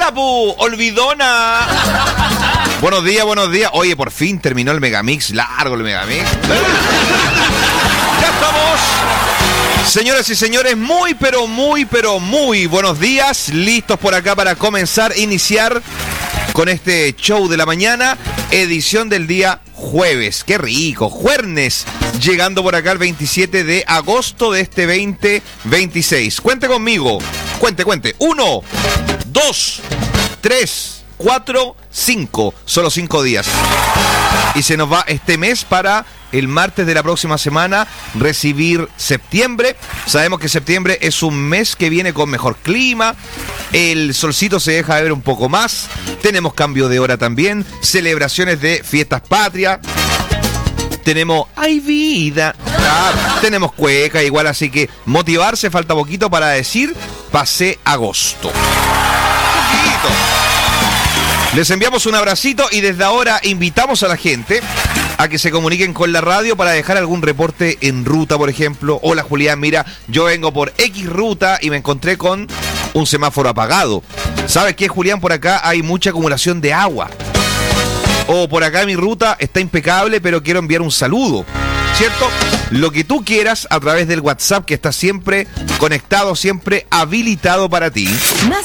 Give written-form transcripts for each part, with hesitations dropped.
¡Hala, pu! ¡Olvidona! Buenos días, buenos días. Oye, por fin terminó el Megamix. Largo el Megamix. ¡Ya estamos! Señoras y señores, muy buenos días. Listos por acá para comenzar, iniciar con este show de la mañana, edición del día jueves. ¡Qué rico! Juernes, llegando por acá el 27 de agosto de este 2026. Cuente conmigo. Cuente. 1, 2, 3, 4, 5. Solo 5 días. Y se nos va este mes para el martes de la próxima semana recibir septiembre. Sabemos que septiembre es un mes que viene con mejor clima. El solcito se deja de ver un poco más. Tenemos cambio de hora también. Celebraciones de fiestas patrias. Tenemos ¡ay, vida! Tenemos cueca igual, así que motivarse, falta poquito para decir pasé agosto. Poquito. Les enviamos un abracito y desde ahora invitamos a la gente a que se comuniquen con la radio para dejar algún reporte en ruta, por ejemplo. Hola, Julián, mira, yo vengo por X ruta y me encontré con un semáforo apagado. ¿Sabes qué, Julián? Por acá hay mucha acumulación de agua. O por acá mi ruta está impecable, pero quiero enviar un saludo, ¿cierto? Lo que tú quieras a través del WhatsApp, que está siempre conectado, siempre habilitado para ti. Más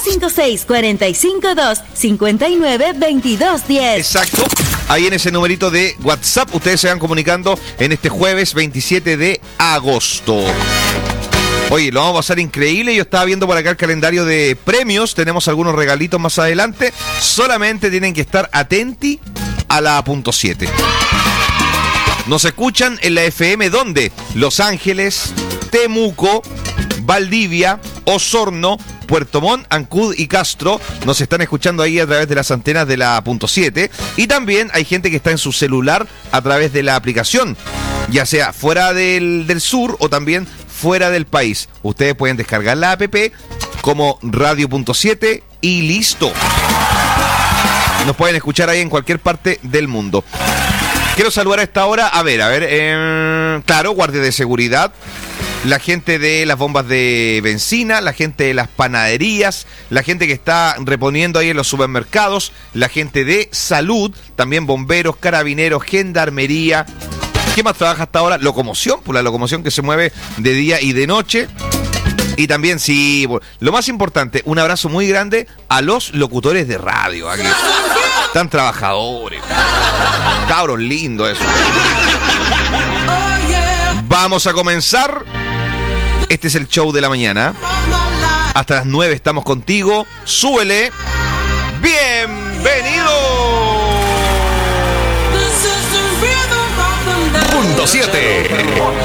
56452592210. Exacto. Ahí en ese numerito de WhatsApp ustedes se van comunicando en este jueves 27 de agosto. Oye, lo vamos a pasar increíble. Yo estaba viendo por acá el calendario de premios. Tenemos algunos regalitos más adelante. Solamente tienen que estar atentos a la .7. Nos escuchan en la FM, ¿dónde? Los Ángeles, Temuco, Valdivia, Osorno, Puerto Montt, Ancud y Castro. Nos están escuchando ahí a través de las antenas de la .7. Y también hay gente que está en su celular a través de la aplicación, ya sea fuera del sur o también fuera del país. Ustedes pueden descargar la app como Radio.7 y listo. Nos pueden escuchar ahí en cualquier parte del mundo. Quiero saludar a esta hora, a ver, claro, guardia de seguridad, la gente de las bombas de benzina, la gente de las panaderías, la gente que está reponiendo ahí en los supermercados, la gente de salud, también bomberos, carabineros, gendarmería. ¿Qué más trabaja hasta ahora? Locomoción, pues la locomoción que se mueve de día y de noche. Y también, sí, lo más importante, un abrazo muy grande a los locutores de radio. Aquí están trabajadores. Cabros, lindo eso. Vamos a comenzar. Este es el show de la mañana. Hasta las 9 estamos contigo. Súbele. Bienvenido. .7